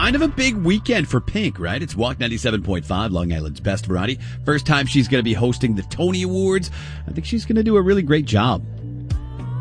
kind of a big weekend for Pink, right? It's Walk 97.5, Long Island's best variety. First time she's going to be hosting the Tony Awards. I think she's going to do a really great job.